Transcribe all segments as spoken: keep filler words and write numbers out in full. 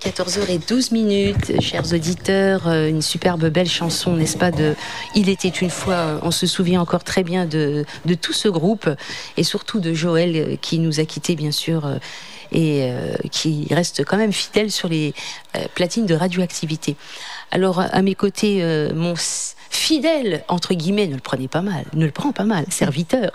quatorze heures douze minutes, chers auditeurs, une superbe belle chanson, n'est-ce pas, de Il était une fois. On se souvient encore très bien de, de tout ce groupe et surtout de Joël qui nous a quittés, bien sûr, et euh, qui reste quand même fidèle sur les euh, platines de Radioactivité. Alors, à mes côtés, euh, mon fidèle, entre guillemets, ne le prenez pas mal, ne le prends pas mal, serviteur,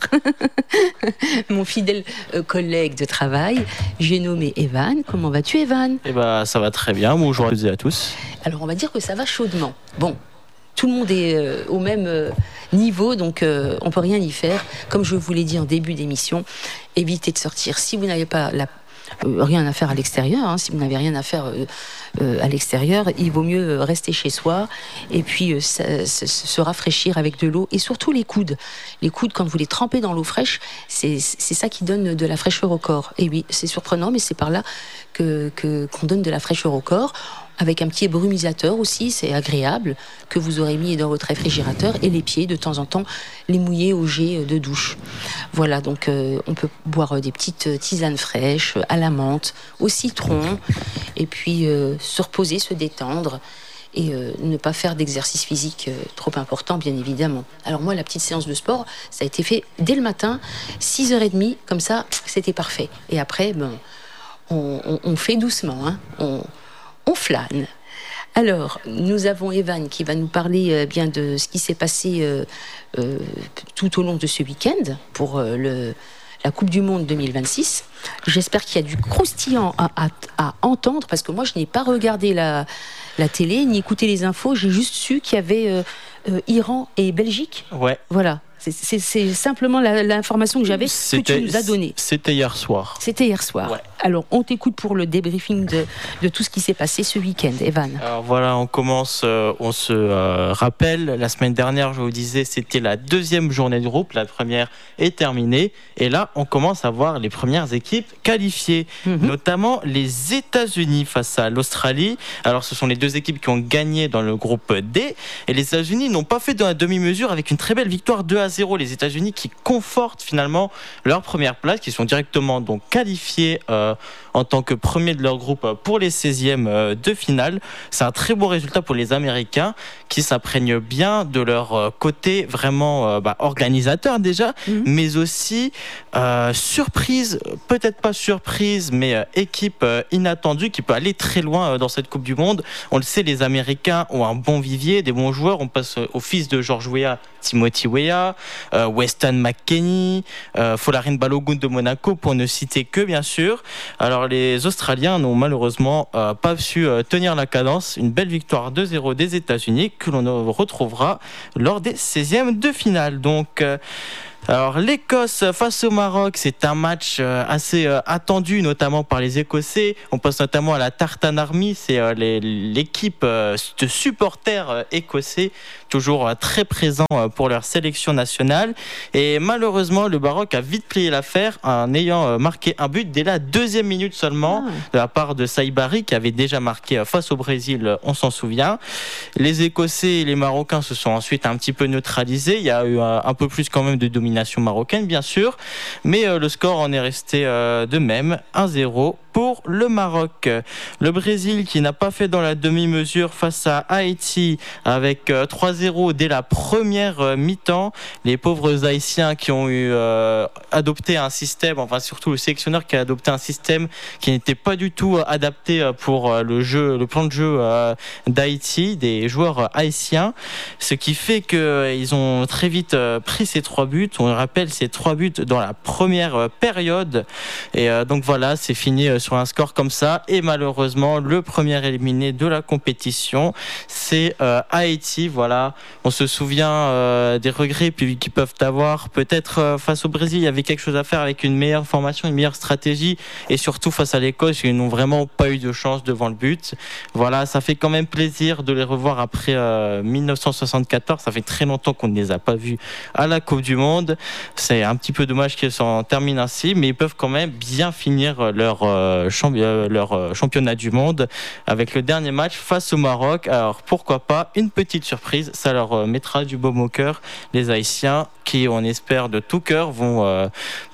mon fidèle euh, collègue de travail, j'ai nommé Evan. Comment vas-tu, Evan ? Eh ben, ça va très bien, bonjour à toutes et à tous. Alors, on va dire que ça va chaudement. Bon, tout le monde est euh, au même euh, niveau, donc euh, on peut rien y faire. Comme je vous l'ai dit en début d'émission, évitez de sortir. Si vous n'avez pas la Euh, rien à faire à l'extérieur, hein. Si vous n'avez rien à faire euh, euh, à l'extérieur, il vaut mieux rester chez soi et puis euh, ça, se, se rafraîchir avec de l'eau et surtout les coudes. Les coudes, quand vous les trempez dans l'eau fraîche, c'est, c'est ça qui donne de la fraîcheur au corps. Et oui, c'est surprenant, mais c'est par là que, que, qu'on donne de la fraîcheur au corps. Avec un petit brumisateur aussi, c'est agréable, que vous aurez mis dans votre réfrigérateur, et les pieds, de temps en temps, les mouiller au jet de douche. Voilà, donc euh, on peut boire des petites tisanes fraîches, à la menthe, au citron, et puis euh, se reposer, se détendre, et euh, ne pas faire d'exercice physique euh, trop important, bien évidemment. Alors moi, la petite séance de sport, ça a été fait dès le matin, six heures trente, comme ça, c'était parfait. Et après, ben, on, on, on fait doucement, hein, on... On flâne. Alors, nous avons Evan qui va nous parler euh, bien de ce qui s'est passé euh, euh, tout au long de ce week-end pour euh, le, la Coupe du Monde deux mille vingt-six. J'espère qu'il y a du croustillant à, à, à entendre, parce que moi, je n'ai pas regardé la, la télé, ni écouté les infos. J'ai juste su qu'il y avait euh, euh, Iran et Belgique. Ouais. Voilà. C'est, c'est, c'est simplement la, l'information que j'avais, c'était, que tu nous as donnée. C'était hier soir. C'était hier soir. Ouais. Alors, on t'écoute pour le débriefing de, de tout ce qui s'est passé ce week-end, Evan. Alors voilà, on commence, euh, on se euh, rappelle, la semaine dernière, je vous disais, c'était la deuxième journée de groupe, la première est terminée, et là, on commence à voir les premières équipes qualifiées, mm-hmm. notamment les États-Unis face à l'Australie. Alors, ce sont les deux équipes qui ont gagné dans le groupe D, et les États-Unis n'ont pas fait dans la demi-mesure avec une très belle victoire deux à zéro. Les États-Unis qui confortent finalement leur première place, qui sont directement donc qualifiés euh, en tant que premiers de leur groupe pour les seizièmes euh, de finale. C'est un très beau résultat pour les Américains qui s'imprègnent bien de leur euh, côté vraiment euh, bah, organisateur déjà, mmh. mais aussi euh, surprise, peut-être pas surprise, mais euh, équipe euh, inattendue qui peut aller très loin euh, dans cette Coupe du Monde. On le sait, les Américains ont un bon vivier, des bons joueurs. On passe au fils de George Weah, Timothy Weah, euh, Weston McKennie, euh, Folarin Balogun de Monaco, pour ne citer que, bien sûr. Alors les Australiens n'ont malheureusement euh, pas su euh, tenir la cadence. Une belle victoire deux zéro des États-Unis que l'on retrouvera lors des seizièmes de finale. Donc euh, Alors l'Écosse face au Maroc, c'est un match assez attendu, notamment par les Écossais. On pense notamment à la Tartan Army, c'est les, l'équipe de supporters écossais, toujours très présent pour leur sélection nationale. Et malheureusement, le Maroc a vite plié l'affaire en ayant marqué un but dès la deuxième minute seulement, de la part de Saïbari, qui avait déjà marqué face au Brésil, on s'en souvient. Les Écossais et les Marocains se sont ensuite un petit peu neutralisés. Il y a eu un peu plus quand même de domination marocaine, bien sûr, mais euh, le score en est resté euh, de même, un zéro pour le Maroc. Le Brésil qui n'a pas fait dans la demi-mesure face à Haïti avec euh, trois zéro dès la première euh, mi-temps. Les pauvres Haïtiens qui ont eu euh, adopté un système, enfin surtout le sélectionneur qui a adopté un système qui n'était pas du tout euh, adapté pour euh, le jeu, le plan de jeu euh, d'Haïti, des joueurs euh, haïtiens, ce qui fait qu'ils euh, ont très vite euh, pris ces trois buts. On rappelle, ces trois buts dans la première euh, période, et euh, donc voilà, c'est fini euh, sur un score comme ça. Et malheureusement, le premier éliminé de la compétition, c'est euh, Haïti. Voilà, on se souvient euh, des regrets puis, qu'ils peuvent avoir. Peut-être euh, face au Brésil, il y avait quelque chose à faire avec une meilleure formation, une meilleure stratégie, et surtout face à l'Écosse, ils n'ont vraiment pas eu de chance devant le but. Voilà, ça fait quand même plaisir de les revoir après euh, dix-neuf cent soixante-quatorze. Ça fait très longtemps qu'on ne les a pas vus à la Coupe du Monde. C'est un petit peu dommage qu'ils s'en terminent ainsi, mais ils peuvent quand même bien finir leur euh, Champi- leur championnat du monde avec le dernier match face au Maroc. Alors pourquoi pas une petite surprise, ça leur mettra du baume au cœur, les Haïtiens qui, on espère de tout cœur, vont euh,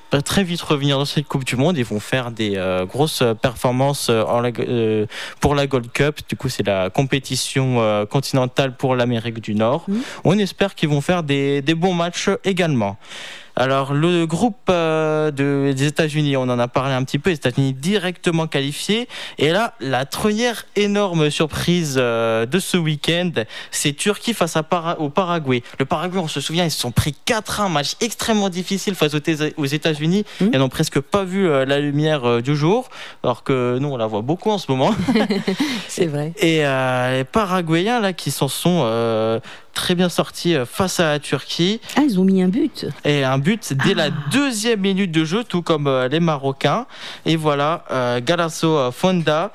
très vite revenir dans cette Coupe du Monde. Ils vont faire des euh, grosses performances en la, euh, pour la Gold Cup. Du coup, c'est la compétition euh, continentale pour l'Amérique du Nord. Mmh. On espère qu'ils vont faire des, des bons matchs également. Alors, le groupe euh, de, des États-Unis, on en a parlé un petit peu, les États-Unis directement qualifiés. Et là, la première énorme surprise euh, de ce week-end, c'est Turquie face à Para- au Paraguay. Le Paraguay, on se souvient, ils se sont pris quatre un, match extrêmement difficile face aux, aux États-Unis. Mmh. Ils n'ont presque pas vu euh, la lumière euh, du jour, alors que nous, on la voit beaucoup en ce moment. C'est vrai. Et euh, les Paraguayens, là, qui s'en sont... Euh, très bien sortis face à la Turquie. Ah, ils ont mis un but. Et un but dès ah. la deuxième minute de jeu, tout comme euh, les Marocains. Et voilà, euh, Galasso Fonda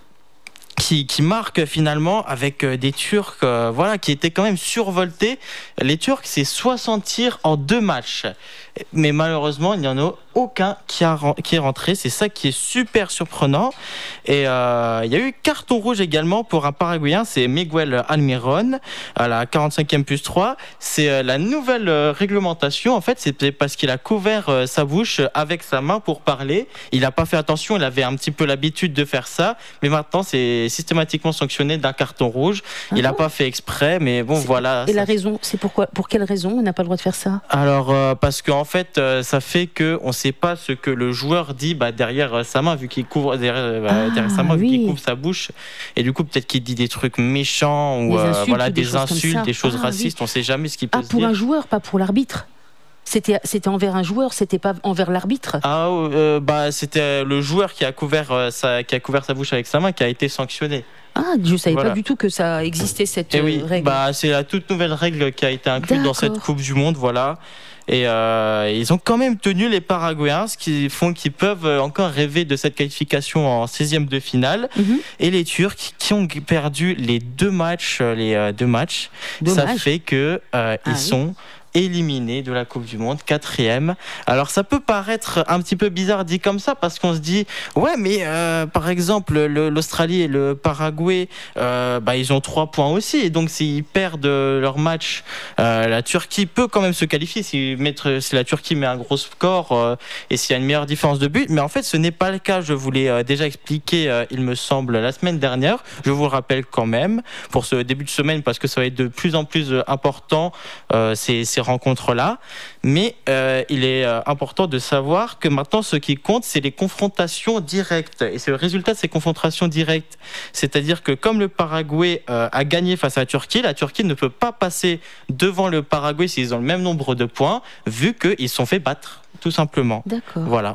qui, qui marque finalement avec euh, des Turcs euh, voilà, qui étaient quand même survoltés. Les Turcs, c'est soixante tirs en deux matchs. Mais malheureusement, il n'y en a aucun qui, a, qui est rentré. C'est ça qui est super surprenant. Et euh, il y a eu carton rouge également pour un Paraguayen, c'est Miguel Almiron, à la quarante-cinquième plus trois. C'est euh, la nouvelle euh, réglementation. En fait, c'est parce qu'il a couvert euh, sa bouche avec sa main pour parler. Il n'a pas fait attention, il avait un petit peu l'habitude de faire ça. Mais maintenant, c'est systématiquement sanctionné d'un carton rouge. Ah il n'a pas fait exprès, mais bon, c'est... voilà. Et ça... la raison, c'est pourquoi, pour quelle raison on n'a pas le droit de faire ça? Alors, euh, parce qu'en fait, euh, ça fait qu'on ne sait pas ce que le joueur dit bah, derrière euh, sa main, vu qu'il couvre derrière, bah, ah, derrière sa main, oui. vu qu'il couvre sa bouche. Et du coup, peut-être qu'il dit des trucs méchants ou des insultes, euh, voilà, des, des insultes, des choses ah, racistes. Oui. On ne sait jamais ce qu'il peut ah, se pour dire. Un joueur, pas pour l'arbitre. C'était, c'était envers un joueur, c'était pas envers l'arbitre. Ah, euh, bah, c'était le joueur qui a couvert euh, sa, qui a couvert sa bouche avec sa main qui a été sanctionné. Ah, je ne savais voilà. pas du tout que ça existait cette Et oui, règle. Bah, c'est la toute nouvelle règle qui a été incluse D'accord. dans cette Coupe du Monde, voilà. Et euh, ils ont quand même tenu les Paraguayens, ce qui font qu'ils peuvent encore rêver de cette qualification en seizième de finale. Mm-hmm. Et les Turcs qui ont perdu les deux matchs, les euh, deux matchs, Dommage. ça fait que euh, ah, ils oui. sont éliminé de la Coupe du Monde, quatrième. Alors ça peut paraître un petit peu bizarre dit comme ça parce qu'on se dit ouais mais euh, par exemple le, l'Australie et le Paraguay euh, bah, ils ont trois points aussi et donc s'ils perdent leur match euh, la Turquie peut quand même se qualifier si, mettre, si la Turquie met un gros score euh, et s'il y a une meilleure différence de but, mais en fait ce n'est pas le cas. Je vous l'ai euh, déjà expliqué euh, il me semble la semaine dernière, je vous le rappelle quand même pour ce début de semaine parce que ça va être de plus en plus important euh, c'est, c'est rencontres-là, mais euh, il est euh, important de savoir que maintenant ce qui compte c'est les confrontations directes et c'est le résultat de ces confrontations directes, c'est-à-dire que comme le Paraguay euh, a gagné face à la Turquie, la Turquie ne peut pas passer devant le Paraguay s'ils ont le même nombre de points vu qu'ils se sont fait battre tout simplement. D'accord. Voilà.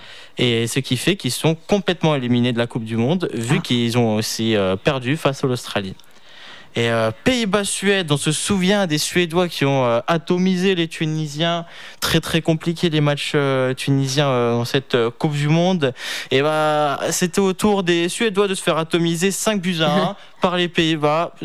Et ce qui fait qu'ils sont complètement éliminés de la Coupe du Monde vu ah. qu'ils ont aussi euh, perdu face à l'Australie. Et euh, Pays-Bas-Suède, on se souvient des Suédois qui ont euh, atomisé les Tunisiens. Très très compliqué les matchs euh, tunisiens euh, dans cette euh, Coupe du Monde. Et bah c'était au tour des Suédois de se faire atomiser cinq buts à un par les Pays-Bas.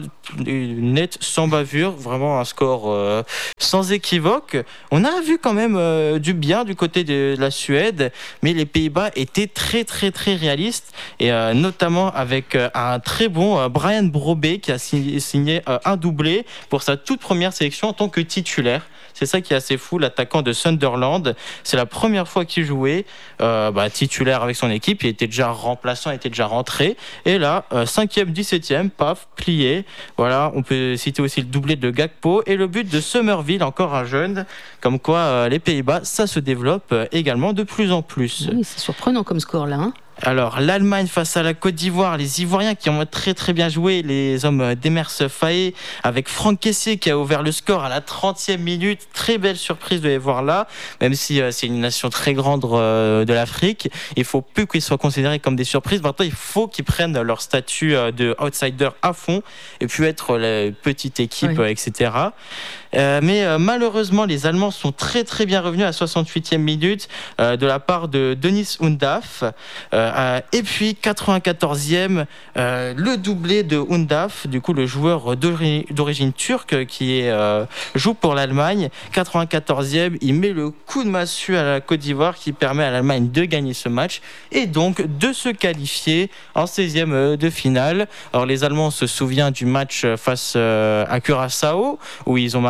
Net, sans bavure, vraiment un score euh, sans équivoque. On a vu quand même euh, du bien du côté de la Suède, mais les Pays-Bas étaient très très très réalistes et euh, notamment avec euh, un très bon euh, Brian Brobbey qui a signé, signé euh, un doublé pour sa toute première sélection en tant que titulaire. C'est ça qui est assez fou, l'attaquant de Sunderland. C'est la première fois qu'il jouait euh, bah, titulaire avec son équipe. Il était déjà remplaçant, il était déjà rentré. Et là, euh, cinquième, dix-septième, paf, plié. Voilà, on peut citer aussi le doublé de Gakpo et le but de Summerville, encore un jeune. Comme quoi, euh, les Pays-Bas, ça se développe euh, également de plus en plus. Oui, c'est surprenant comme score là, hein. Alors, l'Allemagne face à la Côte d'Ivoire, les Ivoiriens qui ont très très bien joué, les hommes d'Emers Faé, avec Franck Kessié qui a ouvert le score à la trentième minute. Très belle surprise de les voir là, même si euh, c'est une nation très grande euh, de l'Afrique. Il ne faut plus qu'ils soient considérés comme des surprises. Maintenant, il faut qu'ils prennent leur statut euh, de outsider à fond et puis être la petite équipe, oui. euh, et cetera. Euh, mais euh, malheureusement, les Allemands sont très très bien revenus à soixante-huitième minute euh, de la part de Denis Undav. Euh, euh, et puis quatre-vingt-quatorzième, euh, le doublé de Undav, du coup le joueur d'ori- d'origine turque qui est, euh, joue pour l'Allemagne. quatre-vingt-quatorzième, il met le coup de massue à la Côte d'Ivoire qui permet à l'Allemagne de gagner ce match et donc de se qualifier en seizième de finale. Alors les Allemands, on se souvient du match face euh, à Curaçao où ils ont marqué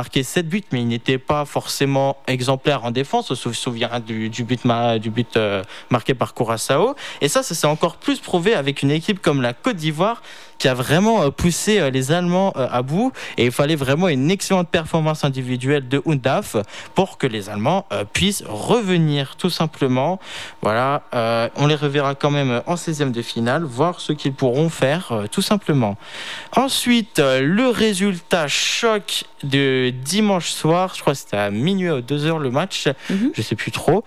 marqué sept buts, mais il n'était pas forcément exemplaire en défense. On se souvient du, du but, du but euh, marqué par Curaçao. Et ça, ça s'est encore plus prouvé avec une équipe comme la Côte d'Ivoire, qui a vraiment poussé les Allemands à bout, et il fallait vraiment une excellente performance individuelle de Undav pour que les Allemands puissent revenir tout simplement. Voilà, euh, on les reverra quand même en seizième de finale, voir ce qu'ils pourront faire tout simplement. Ensuite, le résultat choc de dimanche soir, je crois que c'était à minuit ou deux heures le match, mm-hmm. je sais plus trop.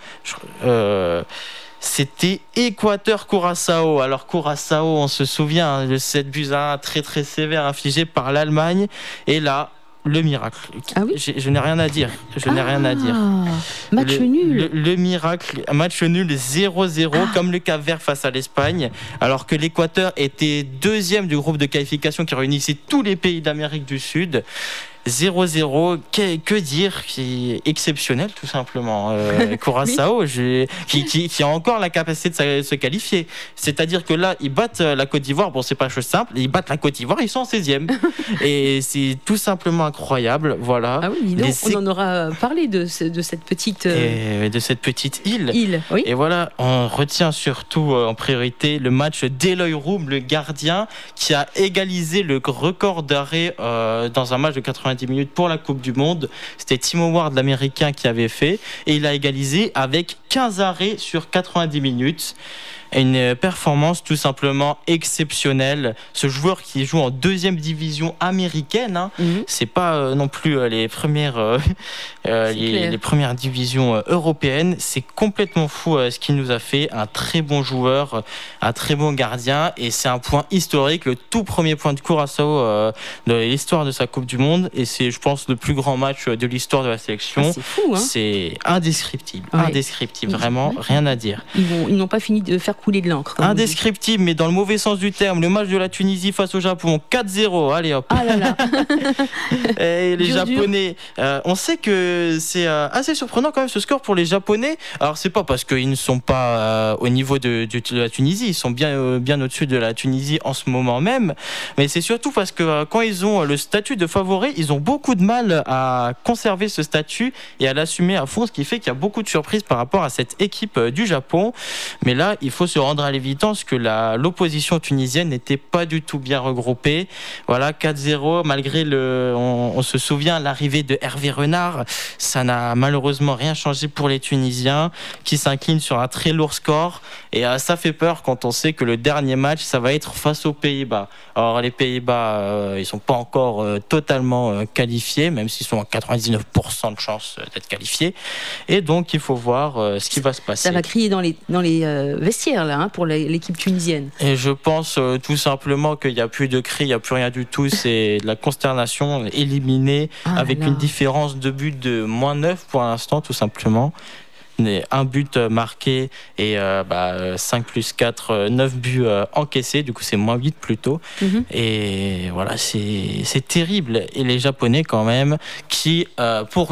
Euh, C'était Équateur-Curaçao. Alors Curaçao, on se souvient, le sept buts à un très très sévère infligé par l'Allemagne. Et là, le miracle. Ah oui je, je n'ai rien à dire. Je ah, n'ai rien à dire. Match le, nul. Le, le miracle, match nul zéro zéro, ah. comme le Cap-Vert face à l'Espagne. Alors que l'Équateur était deuxième du groupe de qualification qui réunissait tous les pays d'Amérique du Sud. zéro zéro, que, que dire, qui est exceptionnel tout simplement. Euh, Curaçao, oui. qui, qui, qui a encore la capacité de se qualifier. C'est-à-dire que là, ils battent la Côte d'Ivoire, bon c'est pas chose simple, ils battent la Côte d'Ivoire, ils sont en seizième. Et c'est tout simplement incroyable, voilà. Ah oui, donc, on en aura parlé de, ce, de cette petite... Euh... Et de cette petite île. île oui. Et voilà, on retient surtout euh, en priorité le match d'Eloy Roum, le gardien, qui a égalisé le record d'arrêt euh, dans un match de quatre-vingt-dix minutes pour la Coupe du Monde. C'était Tim Howard, l'Américain, qui avait fait, et il a égalisé avec quinze arrêts sur quatre-vingt-dix minutes. Une performance tout simplement exceptionnelle. Ce joueur qui joue en deuxième division américaine, hein, mm-hmm. c'est pas euh, non plus euh, les premières euh, euh, les, les premières divisions euh, européennes. C'est complètement fou euh, ce qu'il nous a fait. Un très bon joueur, euh, un très bon gardien, et c'est un point historique, le tout premier point de Curaçao euh, de l'histoire de sa Coupe du Monde, et c'est, je pense, le plus grand match de l'histoire de la sélection. Ah, c'est fou, hein. C'est indescriptible, ouais. indescriptible, vraiment, ouais. rien à dire. Ils vont, ils n'ont pas fini de faire couler de l'encre. Indescriptible, mais dans le mauvais sens du terme. Le match de la Tunisie face au Japon, quatre zéro, allez hop. Ah là là. Et les dur, Japonais, euh, on sait que c'est euh, assez surprenant quand même ce score pour les Japonais. Alors c'est pas parce qu'ils ne sont pas euh, au niveau de, de, de la Tunisie, ils sont bien, euh, bien au-dessus de la Tunisie en ce moment même, mais c'est surtout parce que euh, quand ils ont le statut de favori, ils ont beaucoup de mal à conserver ce statut et à l'assumer à fond, ce qui fait qu'il y a beaucoup de surprises par rapport à cette équipe euh, du Japon. Mais là, il faut se rendre à l'évidence que la, l'opposition tunisienne n'était pas du tout bien regroupée. Voilà, quatre zéro, malgré le, on, on se souvient, l'arrivée de Hervé Renard, ça n'a malheureusement rien changé pour les Tunisiens, qui s'inclinent sur un très lourd score. Et euh, ça fait peur quand on sait que le dernier match, ça va être face aux Pays-Bas. Alors les Pays-Bas, euh, ils sont pas encore euh, totalement euh, qualifiés, même s'ils sont à quatre-vingt-dix-neuf pour cent de chance euh, d'être qualifiés. Et donc il faut voir euh, ce qui va se passer. Ça va crier dans les dans les euh, vestiaires là, hein, pour l'équipe tunisienne. Et je pense euh, tout simplement qu'il n'y a plus de cris, il n'y a plus rien du tout. C'est de la consternation, éliminée ah avec là là. une différence de but de moins neuf pour l'instant, tout simplement. Un but marqué et euh, bah, cinq plus quatre, neuf buts euh, encaissés, du coup c'est moins huit plutôt. Mm-hmm. Et voilà, c'est, c'est terrible. Et les Japonais quand même, qui euh, pour